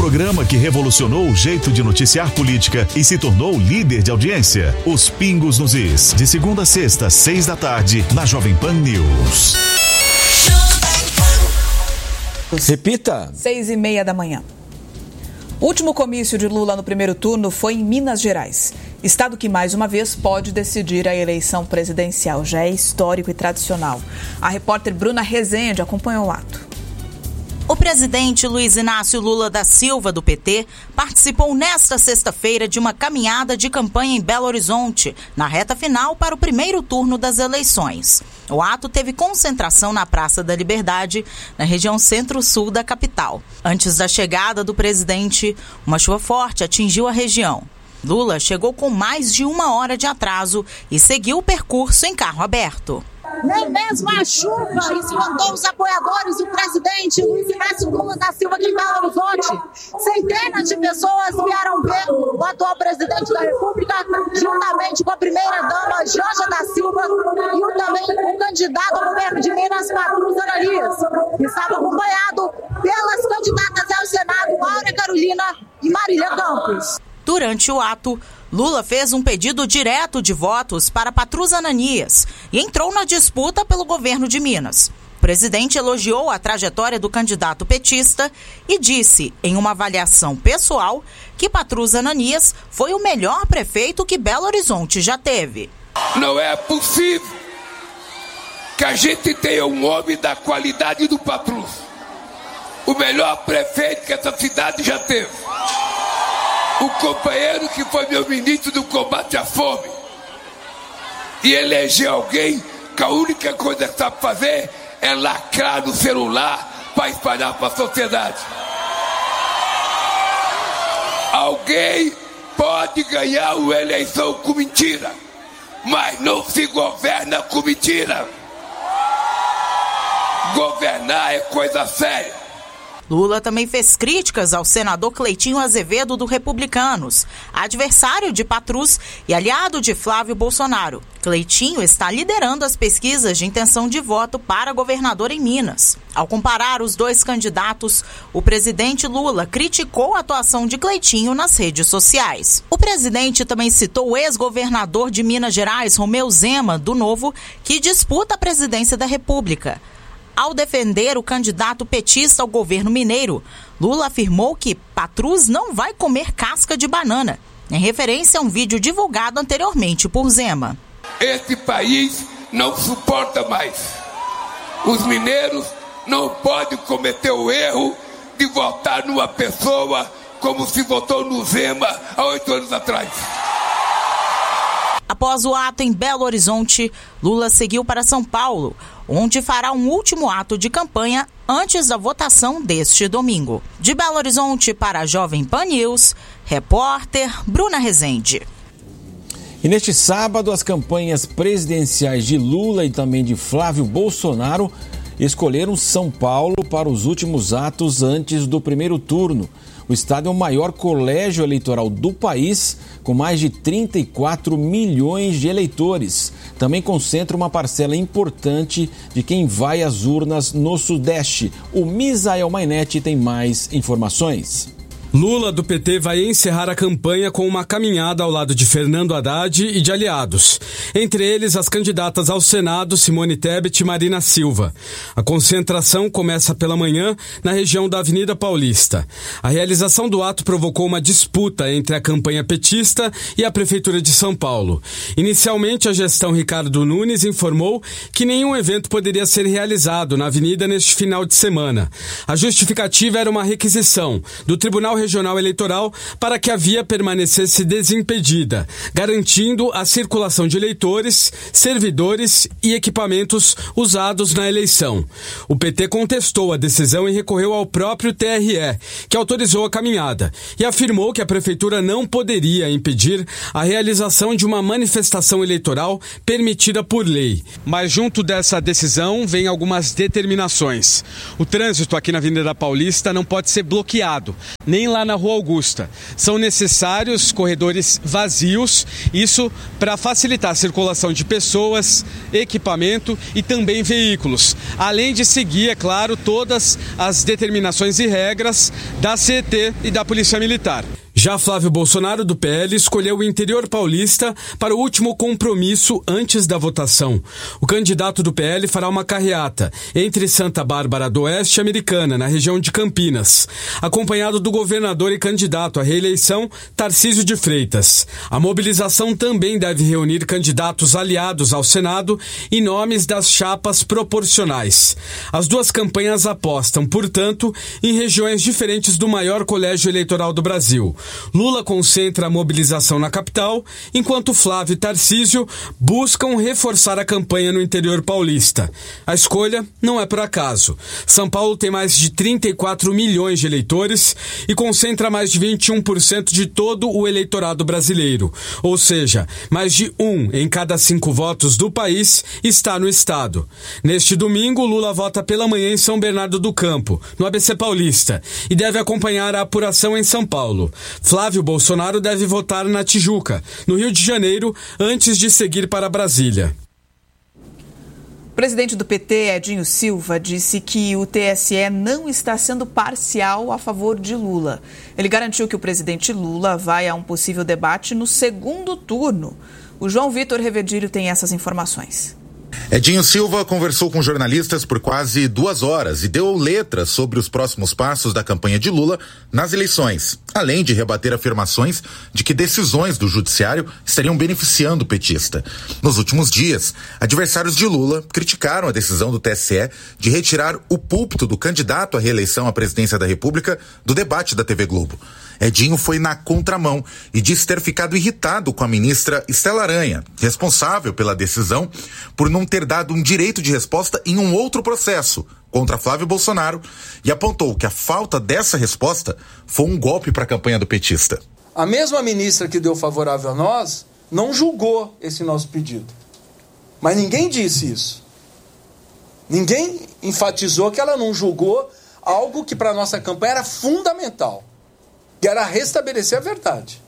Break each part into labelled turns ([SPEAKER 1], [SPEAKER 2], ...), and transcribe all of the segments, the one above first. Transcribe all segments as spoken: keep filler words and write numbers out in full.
[SPEAKER 1] programa que revolucionou o jeito de noticiar política e se tornou líder de audiência. Os Pingos nos Is. De segunda a sexta, seis da tarde, na Jovem Pan News.
[SPEAKER 2] Repita.
[SPEAKER 3] Seis e meia da manhã. O último comício de Lula no primeiro turno foi em Minas Gerais. Estado que, mais uma vez, pode decidir a eleição presidencial. Já é histórico e tradicional. A repórter Bruna Rezende acompanhou o ato.
[SPEAKER 4] O presidente Luiz Inácio Lula da Silva, do P T, participou nesta sexta-feira de uma caminhada de campanha em Belo Horizonte, na reta final para o primeiro turno das eleições. O ato teve concentração na Praça da Liberdade, na região centro-sul da capital. Antes da chegada do presidente, uma chuva forte atingiu a região. Lula chegou com mais de uma hora de atraso e seguiu o percurso em carro aberto.
[SPEAKER 5] Nem mesmo a chuva espantou os apoiadores do presidente Luiz Inácio Lula da Silva aqui em Belo Horizonte. Centenas de pessoas vieram ver o atual presidente da República, juntamente com a primeira-dama Janja da Silva e o, também o candidato ao governo de Minas, Patrus Ananias. Estava acompanhado pelas candidatas ao Senado, Áurea Carolina e Marília Campos.
[SPEAKER 4] Durante o ato, Lula fez um pedido direto de votos para Patrus Ananias e entrou na disputa pelo governo de Minas. O presidente elogiou a trajetória do candidato petista e disse, em uma avaliação pessoal, que Patrus Ananias foi o melhor prefeito que Belo Horizonte já teve.
[SPEAKER 6] Não é possível que a gente tenha um homem da qualidade do Patrus, o melhor prefeito que essa cidade já teve. O companheiro que foi meu ministro do combate à fome. E eleger alguém que a única coisa que sabe fazer é lacrar no celular para espalhar para a sociedade. Alguém pode ganhar uma eleição com mentira, mas não se governa com mentira. Governar é coisa séria.
[SPEAKER 4] Lula também fez críticas ao senador Cleitinho Azevedo do Republicanos, adversário de Patrus e aliado de Flávio Bolsonaro. Cleitinho está liderando as pesquisas de intenção de voto para governador em Minas. Ao comparar os dois candidatos, o presidente Lula criticou a atuação de Cleitinho nas redes sociais. O presidente também citou o ex-governador de Minas Gerais, Romeu Zema, do Novo, que disputa a presidência da República. Ao defender o candidato petista ao governo mineiro, Lula afirmou que Patrus não vai comer casca de banana, em referência a um vídeo divulgado anteriormente por Zema.
[SPEAKER 6] Esse país não suporta mais. Os mineiros não podem cometer o erro de votar numa pessoa como se votou no Zema há oito anos atrás.
[SPEAKER 4] Após o ato em Belo Horizonte, Lula seguiu para São Paulo, onde fará um último ato de campanha antes da votação deste domingo. De Belo Horizonte para a Jovem Pan News, repórter Bruna Rezende.
[SPEAKER 2] E neste sábado, as campanhas presidenciais de Lula e também de Flávio Bolsonaro escolheram São Paulo para os últimos atos antes do primeiro turno. O estado é o maior colégio eleitoral do país, com mais de trinta e quatro milhões de eleitores. Também concentra uma parcela importante de quem vai às urnas no Sudeste. O Misael Mainetti tem mais informações.
[SPEAKER 7] Lula, do P T, vai encerrar a campanha com uma caminhada ao lado de Fernando Haddad e de aliados. Entre eles, as candidatas ao Senado, Simone Tebet e Marina Silva. A concentração começa pela manhã na região da Avenida Paulista. A realização do ato provocou uma disputa entre a campanha petista e a Prefeitura de São Paulo. Inicialmente, a gestão Ricardo Nunes informou que nenhum evento poderia ser realizado na avenida neste final de semana. A justificativa era uma requisição do Tribunal Regional Eleitoral para que a via permanecesse desimpedida, garantindo a circulação de eleitores, servidores e equipamentos usados na eleição. O P T contestou a decisão e recorreu ao próprio T R E, que autorizou a caminhada, e afirmou que a Prefeitura não poderia impedir a realização de uma manifestação eleitoral permitida por lei. Mas junto dessa decisão vem algumas determinações. O trânsito aqui na Avenida Paulista não pode ser bloqueado, nem lá na Rua Augusta. São necessários corredores vazios, isso para facilitar a circulação de pessoas, equipamento e também veículos, além de seguir, é claro, todas as determinações e regras da C E T e da Polícia Militar. Já Flávio Bolsonaro, do P L, escolheu o interior paulista para o último compromisso antes da votação. O candidato do P L fará uma carreata entre Santa Bárbara do Oeste e Americana, na região de Campinas, acompanhado do governador e candidato à reeleição, Tarcísio de Freitas. A mobilização também deve reunir candidatos aliados ao Senado e nomes das chapas proporcionais. As duas campanhas apostam, portanto, em regiões diferentes do maior colégio eleitoral do Brasil. Lula concentra a mobilização na capital, enquanto Flávio e Tarcísio buscam reforçar a campanha no interior paulista. A escolha não é por acaso. São Paulo tem mais de trinta e quatro milhões de eleitores e concentra mais de vinte e um por cento de todo o eleitorado brasileiro. Ou seja, mais de um em cada cinco votos do país está no estado. Neste domingo, Lula vota pela manhã em São Bernardo do Campo, no A B C Paulista, e deve acompanhar a apuração em São Paulo. Flávio Bolsonaro deve votar na Tijuca, no Rio de Janeiro, antes de seguir para Brasília.
[SPEAKER 3] O presidente do P T, Edinho Silva, disse que o T S E não está sendo parcial a favor de Lula. Ele garantiu que o presidente Lula vai a um possível debate no segundo turno. O João Vitor Revedilho tem essas informações.
[SPEAKER 8] Edinho Silva conversou com jornalistas por quase duas horas e deu letras sobre os próximos passos da campanha de Lula nas eleições, além de rebater afirmações de que decisões do judiciário estariam beneficiando o petista. Nos últimos dias, adversários de Lula criticaram a decisão do T S E de retirar o púlpito do candidato à reeleição à presidência da República do debate da T V Globo. Edinho foi na contramão e disse ter ficado irritado com a ministra Estela Aranha, responsável pela decisão por não ter dado um direito de resposta em um outro processo contra Flávio Bolsonaro, e apontou que a falta dessa resposta foi um golpe para a campanha do petista.
[SPEAKER 9] A mesma ministra que deu favorável a nós não julgou esse nosso pedido. Mas ninguém disse isso. Ninguém enfatizou que ela não julgou algo que para a nossa campanha era fundamental, que era restabelecer a verdade.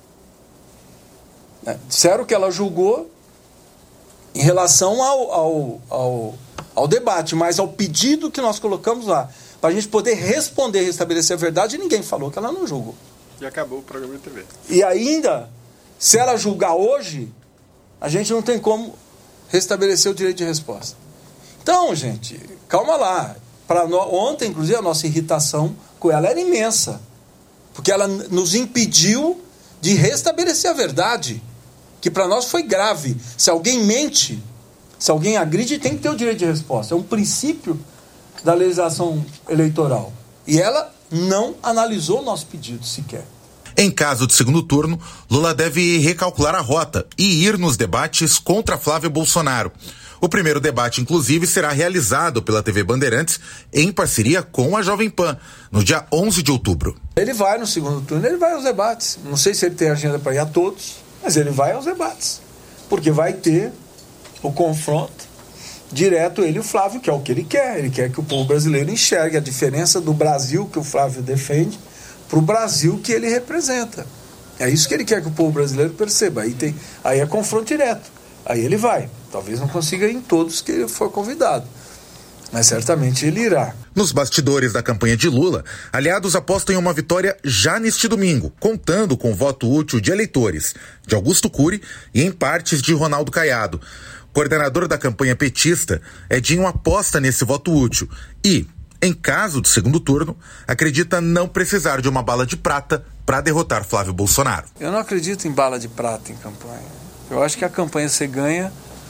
[SPEAKER 9] Disseram que ela julgou em relação ao, ao, ao, ao debate, mas ao pedido que nós colocamos lá, para a gente poder responder, restabelecer a verdade, ninguém falou que ela não julgou.
[SPEAKER 10] E acabou o programa de T V.
[SPEAKER 9] E ainda, se ela julgar hoje, a gente não tem como restabelecer o direito de resposta. Então, gente, calma lá. Pra no... Ontem, inclusive, a nossa irritação com ela era imensa, porque ela nos impediu de restabelecer a verdade, que para nós foi grave. Se alguém mente, se alguém agride, tem que ter o direito de resposta. É um princípio da legislação eleitoral. E ela não analisou o nosso pedido sequer.
[SPEAKER 8] Em caso de segundo turno, Lula deve recalcular a rota e ir nos debates contra Flávio Bolsonaro. O primeiro debate, inclusive, será realizado pela T V Bandeirantes em parceria com a Jovem Pan, no dia onze de outubro.
[SPEAKER 9] Ele vai no segundo turno, ele vai aos debates. Não sei se ele tem agenda para ir a todos, mas ele vai aos debates. Porque vai ter o confronto direto, ele e o Flávio, que é o que ele quer. Ele quer que o povo brasileiro enxergue a diferença do Brasil que o Flávio defende para o Brasil que ele representa. É isso que ele quer que o povo brasileiro perceba. Aí, tem, aí é confronto direto. Aí ele vai. Talvez não consiga ir em todos que ele for convidado, mas certamente ele irá.
[SPEAKER 8] Nos bastidores da campanha de Lula, aliados apostam em uma vitória já neste domingo, contando com o voto útil de eleitores de Augusto Cury e em partes de Ronaldo Caiado. Coordenador da campanha petista, Edinho aposta nesse voto útil e, em caso de segundo turno, acredita não precisar de uma bala de prata para derrotar Flávio Bolsonaro.
[SPEAKER 9] Eu não acredito em bala de prata em campanha. Eu acho que a campanha se ganha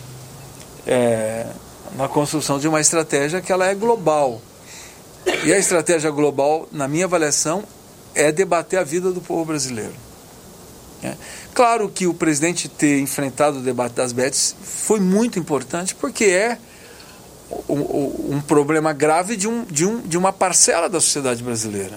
[SPEAKER 9] é, na construção de uma estratégia que ela é global. E a estratégia global, na minha avaliação, é debater a vida do povo brasileiro. É. Claro que o presidente ter enfrentado o debate das bets foi muito importante, porque é um, um problema grave de, um, de, um, de uma parcela da sociedade brasileira.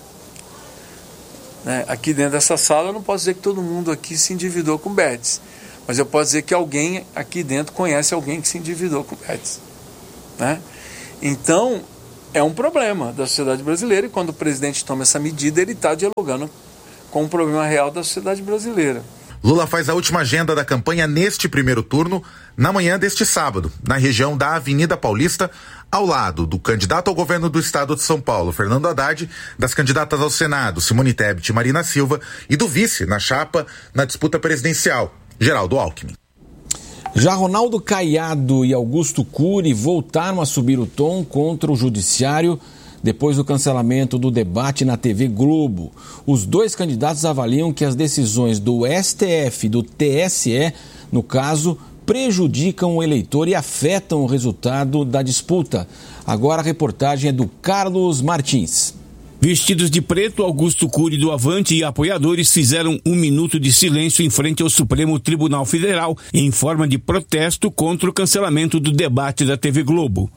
[SPEAKER 9] É, aqui dentro dessa sala eu não posso dizer que todo mundo aqui se endividou com bets, mas eu posso dizer que alguém aqui dentro conhece alguém que se endividou com bets, né? Então, é um problema da sociedade brasileira e quando o presidente toma essa medida, ele está dialogando com o problema real da sociedade brasileira.
[SPEAKER 8] Lula faz a última agenda da campanha neste primeiro turno, na manhã deste sábado, na região da Avenida Paulista, ao lado do candidato ao governo do estado de São Paulo, Fernando Haddad, das candidatas ao Senado, Simone Tebet e Marina Silva, e do vice na chapa na disputa presidencial, Geraldo Alckmin.
[SPEAKER 2] Já Ronaldo Caiado e Augusto Cury voltaram a subir o tom contra o judiciário depois do cancelamento do debate na T V Globo. Os dois candidatos avaliam que as decisões do S T F e do T S E, no caso, prejudicam o eleitor e afetam o resultado da disputa. Agora a reportagem é do Carlos Martins.
[SPEAKER 11] Vestidos de preto, Augusto Cury do Avante e apoiadores fizeram um minuto de silêncio em frente ao Supremo Tribunal Federal em forma de protesto contra o cancelamento do debate da T V Globo.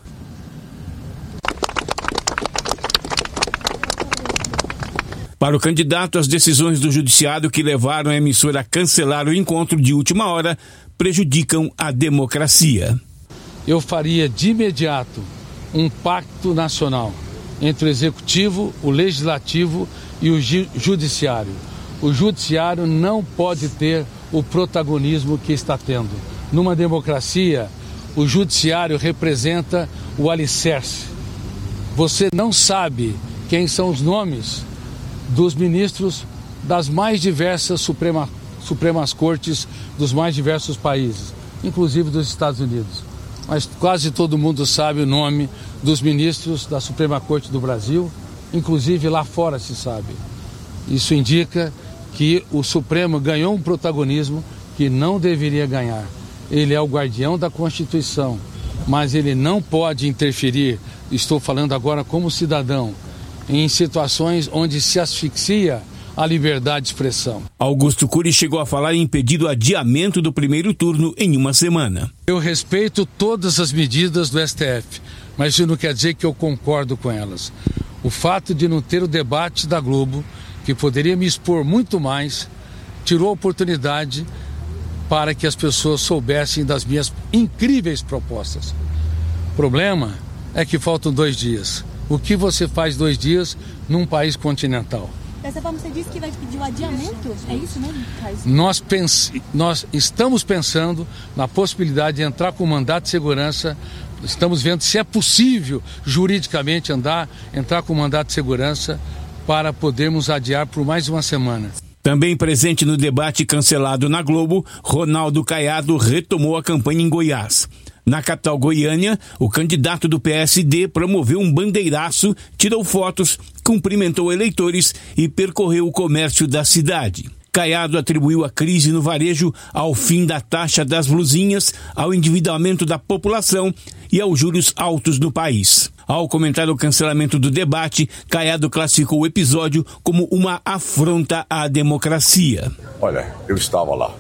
[SPEAKER 11] Para o candidato, as decisões do judiciário que levaram a emissora a cancelar o encontro de última hora prejudicam a democracia.
[SPEAKER 12] Eu faria de imediato um pacto nacional entre o executivo, o legislativo e o judiciário. O judiciário não pode ter o protagonismo que está tendo. Numa democracia, o judiciário representa o alicerce. Você não sabe quem são os nomes dos ministros das mais diversas Suprema, Supremas Cortes dos mais diversos países, inclusive dos Estados Unidos. Mas quase todo mundo sabe o nome dos ministros da Suprema Corte do Brasil, inclusive lá fora se sabe. Isso indica que o Supremo ganhou um protagonismo que não deveria ganhar. Ele é o guardião da Constituição, mas ele não pode interferir, estou falando agora como cidadão, em situações onde se asfixia a liberdade de expressão.
[SPEAKER 11] Augusto Cury chegou a falar em pedir o adiamento do primeiro turno em uma semana.
[SPEAKER 12] Eu respeito todas as medidas do S T F, mas isso não quer dizer que eu concordo com elas. O fato de não ter o debate da Globo, que poderia me expor muito mais, tirou a oportunidade para que as pessoas soubessem das minhas incríveis propostas. O problema é que faltam dois dias. O que você faz dois dias num país continental?
[SPEAKER 13] Dessa forma, você disse que vai pedir o adiamento? É isso mesmo?
[SPEAKER 12] Nós, pens... Nós estamos pensando na possibilidade de entrar com mandato de segurança. Estamos vendo se é possível juridicamente andar, entrar com mandato de segurança para podermos adiar por mais uma semana.
[SPEAKER 11] Também presente no debate cancelado na Globo, Ronaldo Caiado retomou a campanha em Goiás. Na capital goiânia, o candidato do P S D promoveu um bandeiraço, tirou fotos, cumprimentou eleitores e percorreu o comércio da cidade. Caiado atribuiu a crise no varejo ao fim da taxa das blusinhas, ao endividamento da população e aos juros altos no país. Ao comentar o cancelamento do debate, Caiado classificou o episódio como uma afronta à democracia.
[SPEAKER 14] Olha, eu estava lá.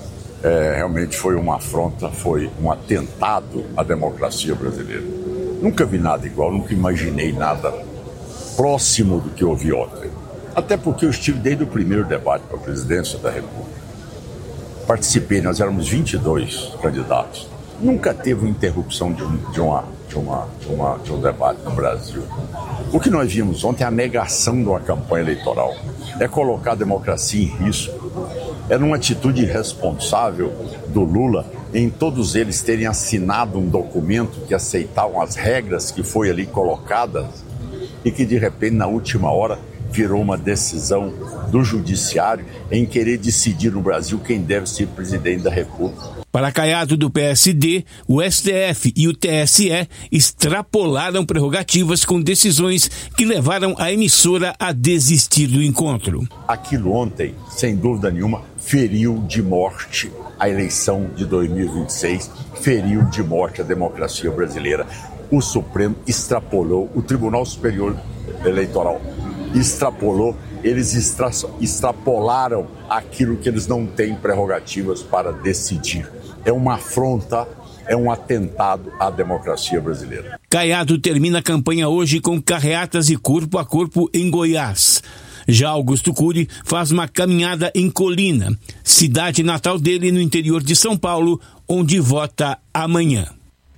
[SPEAKER 14] É, realmente foi uma afronta, foi um atentado à democracia brasileira. Nunca vi nada igual, nunca imaginei nada próximo do que eu vi ontem. Até porque eu estive desde o primeiro debate para a presidência da República. Participei, nós éramos vinte e dois candidatos. Nunca teve interrupção de um, de, uma, de, uma, de, uma, de um debate no Brasil. O que nós vimos ontem é a negação de uma campanha eleitoral. É colocar a democracia em risco. É numa atitude irresponsável do Lula em todos eles terem assinado um documento que aceitavam as regras que foi ali colocadas e que de repente na última hora virou uma decisão do judiciário em querer decidir no Brasil quem deve ser presidente da República.
[SPEAKER 11] Para Caiado do P S D, o S T F e o T S E extrapolaram prerrogativas com decisões que levaram a emissora a desistir do encontro.
[SPEAKER 14] Aquilo ontem, sem dúvida nenhuma, feriu de morte a eleição de dois mil e vinte e seis, feriu de morte a democracia brasileira. O Supremo extrapolou, o Tribunal Superior Eleitoral extrapolou, eles extra, extrapolaram aquilo que eles não têm prerrogativas para decidir. É uma afronta, é um atentado à democracia brasileira.
[SPEAKER 11] Caiado termina a campanha hoje com carreatas e corpo a corpo em Goiás. Já Augusto Cury faz uma caminhada em Colina, cidade natal dele no interior de São Paulo, onde vota amanhã.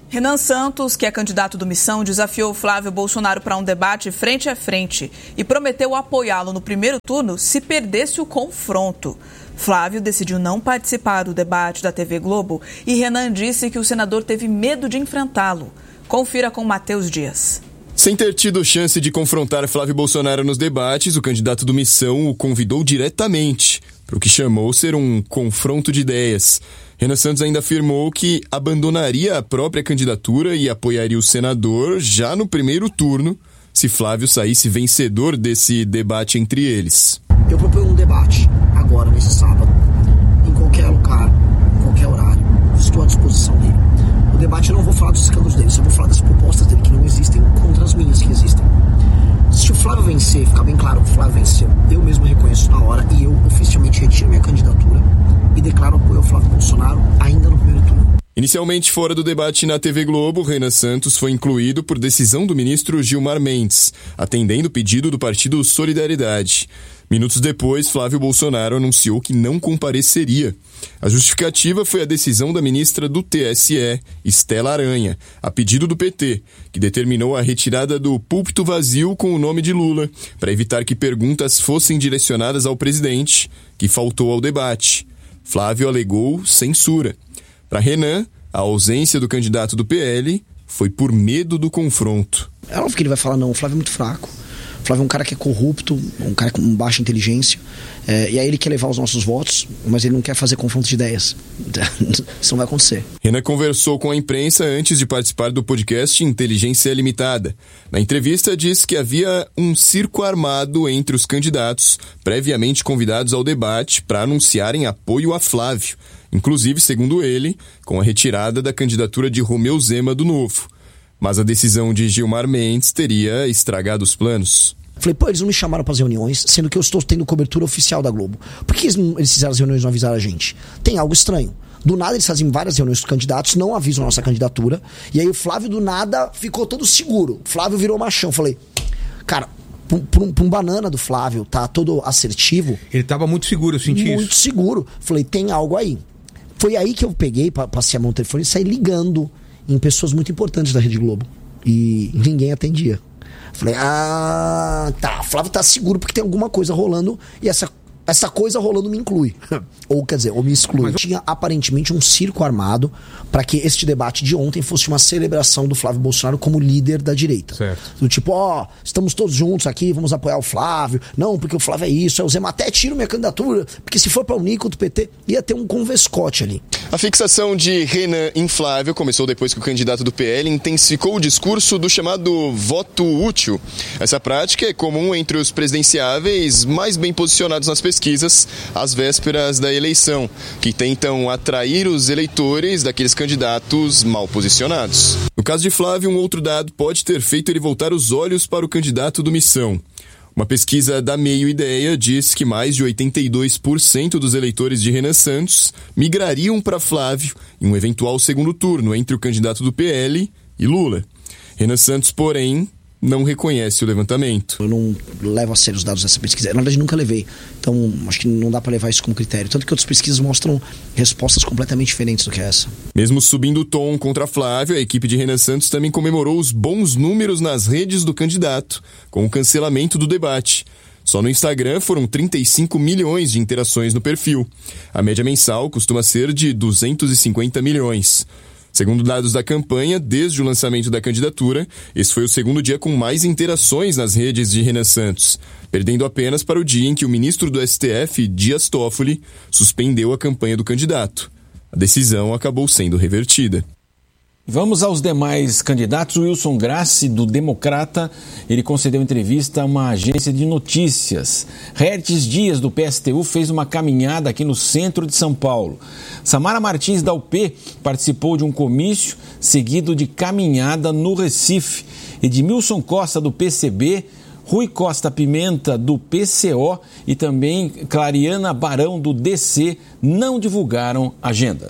[SPEAKER 3] Renan Santos, que é candidato do Missão, desafiou Flávio Bolsonaro para um debate frente a frente e prometeu apoiá-lo no primeiro turno se perdesse o confronto. Flávio decidiu não participar do debate da T V Globo e Renan disse que o senador teve medo de enfrentá-lo. Confira com Matheus Dias.
[SPEAKER 15] Sem ter tido chance de confrontar Flávio Bolsonaro nos debates, o candidato do Missão o convidou diretamente para o que chamou ser um confronto de ideias. Renan Santos ainda afirmou que abandonaria a própria candidatura e apoiaria o senador já no primeiro turno, se Flávio saísse vencedor desse debate entre eles.
[SPEAKER 16] Eu proponho um debate agora, nesse sábado, em qualquer lugar, em qualquer horário. Estou à disposição dele. O debate eu não vou falar dos escândalos dele, só vou falar das propostas dele que não existem contra as minhas que existem. Se o Flávio vencer, ficar bem claro que o Flávio venceu, eu mesmo reconheço na hora e eu oficialmente retiro minha candidatura e declaro apoio ao Flávio Bolsonaro ainda no primeiro turno.
[SPEAKER 15] Inicialmente fora do debate na T V Globo, Renan Santos foi incluído por decisão do ministro Gilmar Mendes, atendendo o pedido do partido Solidariedade. Minutos depois, Flávio Bolsonaro anunciou que não compareceria. A justificativa foi a decisão da ministra do T S E, Estela Aranha, a pedido do P T, que determinou a retirada do púlpito vazio com o nome de Lula, para evitar que perguntas fossem direcionadas ao presidente, que faltou ao debate. Flávio alegou censura. Para Renan, a ausência do candidato do P L foi por medo do confronto.
[SPEAKER 16] É óbvio que ele vai falar não, o Flávio é muito fraco. O Flávio é um cara que é corrupto, um cara com baixa inteligência, é, e aí ele quer levar os nossos votos, mas ele não quer fazer confronto de ideias. Isso não vai acontecer.
[SPEAKER 15] Renan conversou com a imprensa antes de participar do podcast Inteligência Limitada. Na entrevista, disse que havia um circo armado entre os candidatos, previamente convidados ao debate para anunciarem apoio a Flávio, inclusive, segundo ele, com a retirada da candidatura de Romeu Zema do Novo. Mas a decisão de Gilmar Mendes teria estragado os planos.
[SPEAKER 16] Falei, pô, eles não me chamaram para as reuniões, sendo que eu estou tendo cobertura oficial da Globo. Por que eles, não, eles fizeram as reuniões e não avisaram a gente? Tem algo estranho. Do nada eles fazem várias reuniões com candidatos, não avisam a nossa candidatura, e aí o Flávio do nada ficou todo seguro. O Flávio virou machão. Falei, cara, para um, um banana do Flávio tá todo assertivo.
[SPEAKER 17] Ele estava muito seguro, eu senti
[SPEAKER 16] muito
[SPEAKER 17] isso.
[SPEAKER 16] Muito seguro. Falei, tem algo aí. Foi aí que eu peguei, passei a mão no telefone e saí ligando em pessoas muito importantes da Rede Globo. E ninguém atendia. Falei, ah, tá, Flávio tá seguro porque tem alguma coisa rolando e essa, essa coisa rolando me inclui. Ou, quer dizer, ou me exclui. Mas... Tinha aparentemente um circo armado para que este debate de ontem fosse uma celebração do Flávio Bolsonaro como líder da direita.
[SPEAKER 17] Certo.
[SPEAKER 16] Do tipo, ó, oh, estamos todos juntos aqui, vamos apoiar o Flávio. Não, porque o Flávio é isso, é o Zema, até tiro minha candidatura, porque se for para unir contra o P T, ia ter um convescote ali.
[SPEAKER 15] A fixação de Renan em Flávio começou depois que o candidato do P L intensificou o discurso do chamado voto útil. Essa prática é comum entre os presidenciáveis mais bem posicionados nas pesquisas às vésperas da eleição, que tentam atrair os eleitores daqueles candidatos mal posicionados. No caso de Flávio, um outro dado pode ter feito ele voltar os olhos para o candidato do Missão. Uma pesquisa da Meio Ideia diz que mais de oitenta e dois por cento dos eleitores de Renan Santos migrariam para Flávio em um eventual segundo turno entre o candidato do P L e Lula. Renan Santos, porém, não reconhece o levantamento.
[SPEAKER 16] Eu não levo a sério os dados dessa pesquisa. Na verdade, nunca levei. Então, acho que não dá para levar isso como critério. Tanto que outras pesquisas mostram respostas completamente diferentes do que essa.
[SPEAKER 15] Mesmo subindo o tom contra Flávio, a equipe de Renan Santos também comemorou os bons números nas redes do candidato, com o cancelamento do debate. Só no Instagram foram trinta e cinco milhões de interações no perfil. A média mensal costuma ser de duzentos e cinquenta milhões. Segundo dados da campanha, desde o lançamento da candidatura, esse foi o segundo dia com mais interações nas redes de Renan Santos, perdendo apenas para o dia em que o ministro do S T F, Dias Toffoli, suspendeu a campanha do candidato. A decisão acabou sendo revertida.
[SPEAKER 2] Vamos aos demais candidatos. O Wilson Grassi, do Democrata, ele concedeu entrevista a uma agência de notícias. Hertes Dias, do P S T U, fez uma caminhada aqui no centro de São Paulo. Samara Martins, da U P, participou de um comício seguido de caminhada no Recife. Edmilson Costa, do P C B, Rui Costa Pimenta, do P C O e também Clariana Barão, do D C, não divulgaram agenda.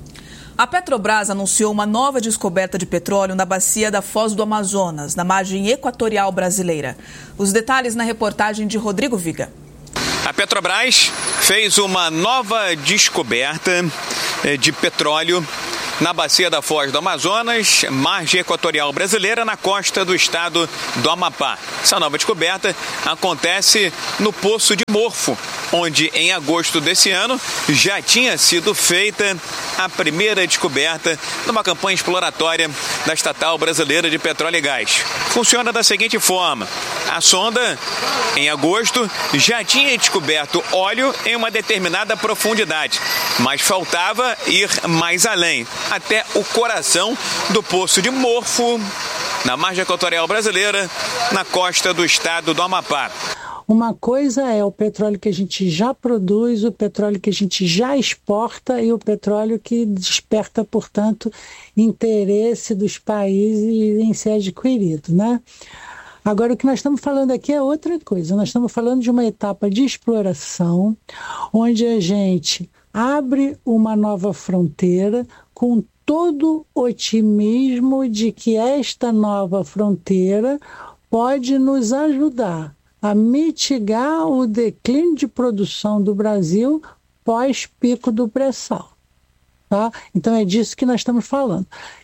[SPEAKER 3] A Petrobras anunciou uma nova descoberta de petróleo na bacia da Foz do Amazonas, na margem equatorial brasileira. Os detalhes na reportagem de Rodrigo Viga.
[SPEAKER 18] A Petrobras fez uma nova descoberta de petróleo
[SPEAKER 17] na bacia da Foz do Amazonas, margem equatorial brasileira, na costa do estado do Amapá. Essa nova descoberta acontece no Poço de Morfo, onde em agosto desse ano já tinha sido feita a primeira descoberta numa campanha exploratória da Estatal Brasileira de Petróleo e Gás. Funciona da seguinte forma: a sonda, em agosto, já tinha descoberto óleo em uma determinada profundidade, mas faltava ir mais além, até o coração do Poço de Morfo, na margem equatorial brasileira, na costa do estado do Amapá.
[SPEAKER 18] Uma coisa é o petróleo que a gente já produz, o petróleo que a gente já exporta e o petróleo que desperta, portanto, interesse dos países em ser adquirido, né? Agora, o que nós estamos falando aqui é outra coisa. Nós estamos falando de uma etapa de exploração, onde a gente abre uma nova fronteira com todo o otimismo de que esta nova fronteira pode nos ajudar a mitigar o declínio de produção do Brasil pós-pico do pré-sal. Tá? Então é disso que nós estamos falando.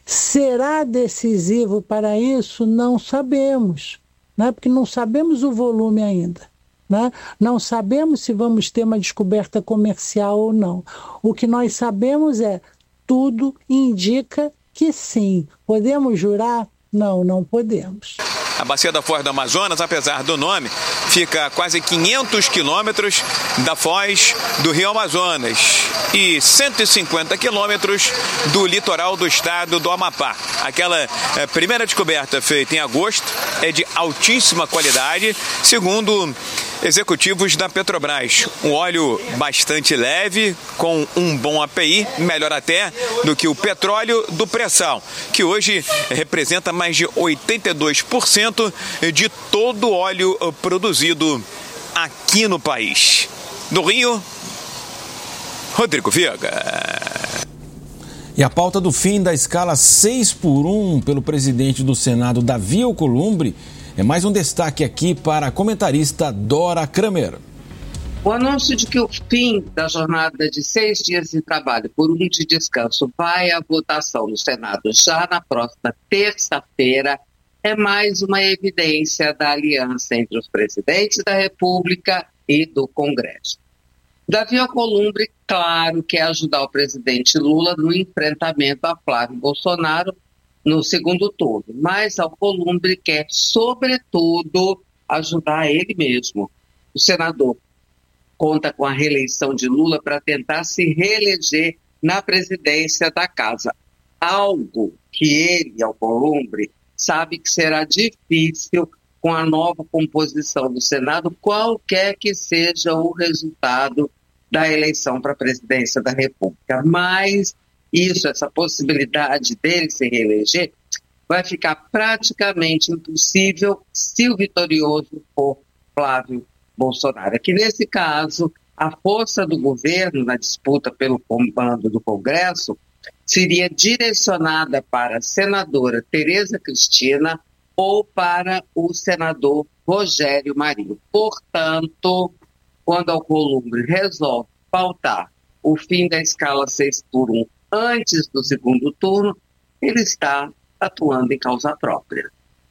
[SPEAKER 18] Será decisivo para isso? Não sabemos, né? Porque não sabemos o volume ainda. Né? Não sabemos se vamos ter uma descoberta comercial ou não. O que nós sabemos é, tudo indica que sim. Podemos jurar? Não, não podemos.
[SPEAKER 17] A bacia da Foz do Amazonas, apesar do nome, fica a quase quinhentos quilômetros da foz do Rio Amazonas e cento e cinquenta quilômetros do litoral do estado do Amapá. Aquela é, primeira descoberta feita em agosto é de altíssima qualidade, segundo executivos da Petrobras. Um óleo bastante leve, com um bom A P I, melhor até do que o petróleo do pré-sal, que hoje representa mais de oitenta e dois por cento de todo o óleo produzido aqui no país. Do Rio, Rodrigo Viega.
[SPEAKER 2] E a pauta do fim da escala seis por um pelo presidente do Senado, Davi Alcolumbre, é mais um destaque aqui para a comentarista Dora Kramer.
[SPEAKER 19] O anúncio de que o fim da jornada de seis dias de trabalho por um de descanso vai à votação no Senado já na próxima terça-feira é mais uma evidência da aliança entre os presidentes da República e do Congresso. Davi Alcolumbre, claro, quer ajudar o presidente Lula no enfrentamento a Flávio Bolsonaro no segundo turno, mas Alcolumbre quer, sobretudo, ajudar ele mesmo. O senador conta com a reeleição de Lula para tentar se reeleger na presidência da casa, algo que ele, Alcolumbre, sabe que será difícil com a nova composição do Senado, qualquer que seja o resultado da eleição para a presidência da República. Mas isso, essa possibilidade dele se reeleger, vai ficar praticamente impossível se o vitorioso for Flávio Bolsonaro. Aqui, nesse caso, a força do governo na disputa pelo comando do Congresso seria direcionada para a senadora Tereza Cristina ou para o senador Rogério Marinho. Portanto, quando Alcolumbre resolve pautar o fim da escala seis por um antes do segundo turno, ele está atuando em causa própria.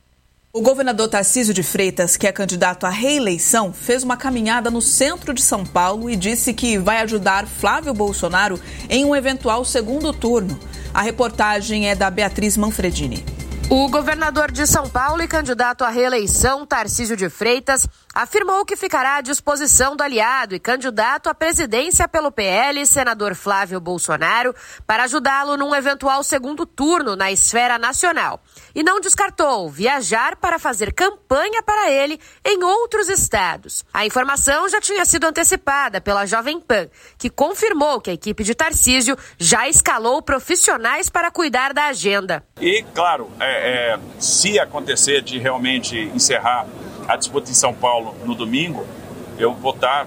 [SPEAKER 3] O governador Tarcísio de Freitas, que é candidato à reeleição, fez uma caminhada no centro de São Paulo e disse que vai ajudar Flávio Bolsonaro em um eventual segundo turno. A reportagem é da Beatriz Manfredini.
[SPEAKER 20] O governador de São Paulo e candidato à reeleição, Tarcísio de Freitas, afirmou que ficará à disposição do aliado e candidato à presidência pelo P L, senador Flávio Bolsonaro, para ajudá-lo num eventual segundo turno na esfera nacional. E não descartou viajar para fazer campanha para ele em outros estados. A informação já tinha sido antecipada pela Jovem Pan, que confirmou que a equipe de Tarcísio já escalou profissionais para cuidar da agenda.
[SPEAKER 21] E, claro, é, é, se acontecer de realmente encerrar a disputa em São Paulo no domingo, eu vou estar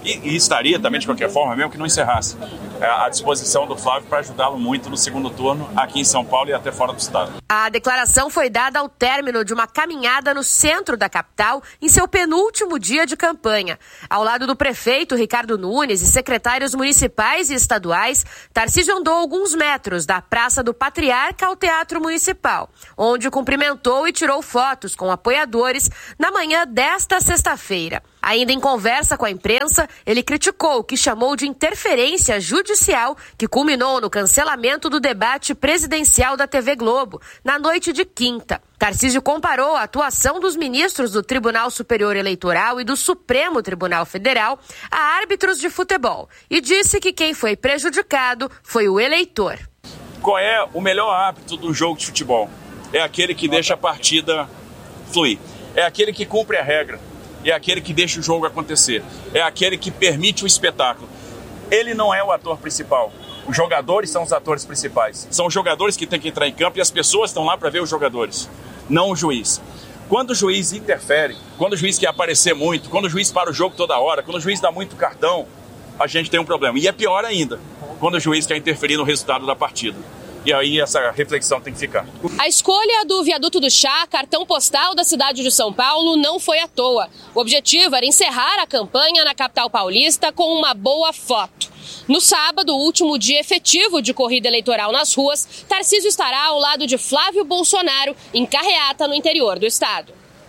[SPEAKER 21] E, e estaria também, de qualquer forma, mesmo que não encerrasse, à disposição do Flávio para ajudá-lo muito no segundo turno aqui em São Paulo e até fora do estado.
[SPEAKER 20] A declaração foi dada ao término de uma caminhada no centro da capital em seu penúltimo dia de campanha. Ao lado do prefeito Ricardo Nunes e secretários municipais e estaduais, Tarcísio andou alguns metros da Praça do Patriarca ao Teatro Municipal, onde cumprimentou e tirou fotos com apoiadores na manhã desta sexta-feira. Ainda em conversa com a imprensa, ele criticou o que chamou de interferência judicial que culminou no cancelamento do debate presidencial da T V Globo, na noite de quinta. Tarcísio comparou a atuação dos ministros do Tribunal Superior Eleitoral e do Supremo Tribunal Federal a árbitros de futebol e disse que quem foi prejudicado foi o eleitor.
[SPEAKER 21] Qual é o melhor árbitro do jogo de futebol? É aquele que deixa a partida fluir. É aquele que cumpre a regra. É aquele que deixa o jogo acontecer. É aquele que permite o espetáculo. Ele não é o ator principal. Os jogadores são os atores principais. São os jogadores que têm que entrar em campo e as pessoas estão lá para ver os jogadores, não o juiz. Quando o juiz interfere, quando o juiz quer aparecer muito, quando o juiz para o jogo toda hora, quando o juiz dá muito cartão, a gente tem um problema. E é pior ainda, quando o juiz quer interferir no resultado da partida. E aí essa reflexão tem que ficar.
[SPEAKER 1] A escolha do Viaduto do Chá, cartão postal da cidade de São Paulo, não foi à toa. O objetivo era encerrar a campanha na capital paulista com uma boa foto. No sábado, último dia efetivo de corrida eleitoral nas ruas, Tarcísio estará ao lado de Flávio Bolsonaro, em carreata no interior do estado.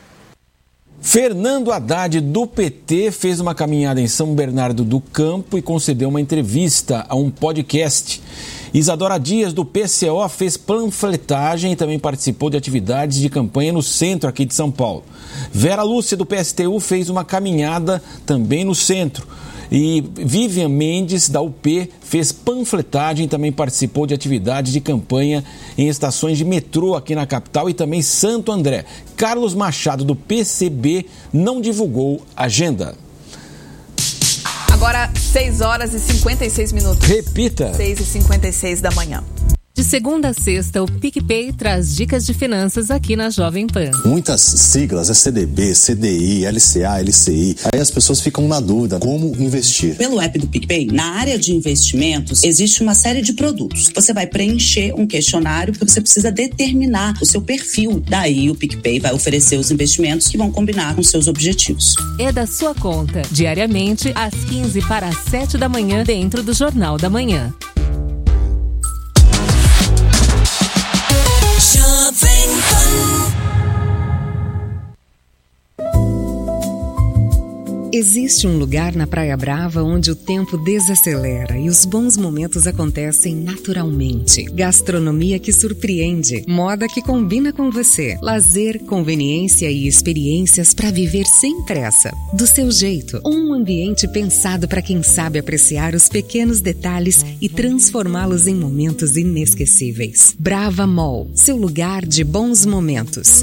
[SPEAKER 2] Fernando Haddad, do P T, fez uma caminhada em São Bernardo do Campo e concedeu uma entrevista a um podcast. Isadora Dias, do P C O, fez panfletagem e também participou de atividades de campanha no centro aqui de São Paulo. Vera Lúcia, do P S T U, fez uma caminhada também no centro. E Vivian Mendes, da U P, fez panfletagem e também participou de atividades de campanha em estações de metrô aqui na capital e também Santo André. Carlos Machado, do P C B, não divulgou agenda.
[SPEAKER 3] Agora, seis horas e cinquenta e seis minutos.
[SPEAKER 2] Repita.
[SPEAKER 3] seis e cinquenta e seis da manhã.
[SPEAKER 22] De segunda a sexta, o PicPay traz dicas de finanças aqui na Jovem Pan.
[SPEAKER 23] Muitas siglas, é C D B, C D I, L C A, L C I. Aí as pessoas ficam na dúvida como investir.
[SPEAKER 24] Pelo app do PicPay, na área de investimentos, existe uma série de produtos. Você vai preencher um questionário porque você precisa determinar o seu perfil. Daí o PicPay vai oferecer os investimentos que vão combinar com seus objetivos.
[SPEAKER 22] É da sua conta, diariamente às quinze para as sete da manhã, dentro do Jornal da Manhã.
[SPEAKER 25] Existe um lugar na Praia Brava onde o tempo desacelera e os bons momentos acontecem naturalmente. Gastronomia que surpreende, moda que combina com você, lazer, conveniência e experiências para viver sem pressa. Do seu jeito, um ambiente pensado para quem sabe apreciar os pequenos detalhes e transformá-los em momentos inesquecíveis. Brava Mall, seu lugar de bons momentos.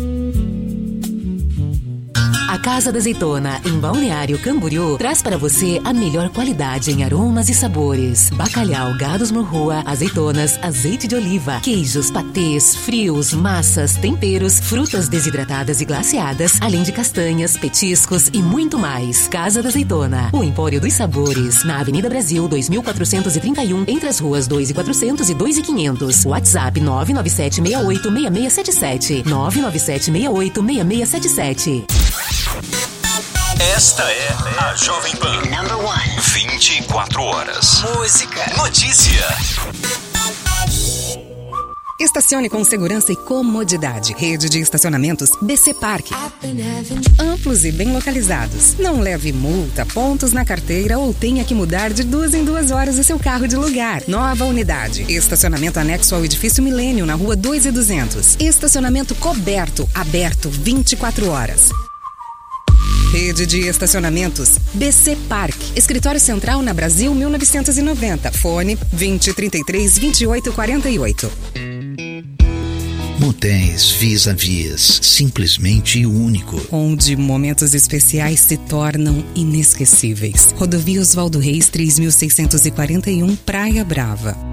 [SPEAKER 22] A Casa da Azeitona, em Balneário Camboriú, traz para você a melhor qualidade em aromas e sabores. Bacalhau, gados morroa, azeitonas, azeite de oliva, queijos, patês, frios, massas, temperos, frutas desidratadas e glaciadas, além de castanhas, petiscos e muito mais. Casa da Azeitona, o empório dos sabores, na Avenida Brasil, dois mil quatrocentos e trinta e um, entre as ruas dois e quatrocentos e dois e quinhentos. WhatsApp nove nove sete seis oito seis seis sete sete, nove nove sete seis oito seis seis sete sete.
[SPEAKER 26] Esta é a Jovem Pan. Number one. vinte e quatro horas. Música. Notícia.
[SPEAKER 25] Estacione com segurança e comodidade. Rede de estacionamentos B C Park. Amplos e bem localizados. Não leve multa, pontos na carteira ou tenha que mudar de duas em duas horas o seu carro de lugar. Nova unidade. Estacionamento anexo ao edifício Milênio, na rua dois e duzentos. Estacionamento coberto, aberto vinte e quatro horas. Rede de estacionamentos B C Park. Escritório Central na Brasil mil novecentos e noventa. Fone vinte, trinta e três, vinte e oito, quarenta e oito.
[SPEAKER 27] Motéis Vis-a-Vis, simplesmente único.
[SPEAKER 25] Onde momentos especiais se tornam inesquecíveis. Rodovia Oswaldo Reis três mil seiscentos e quarenta e um, Praia Brava.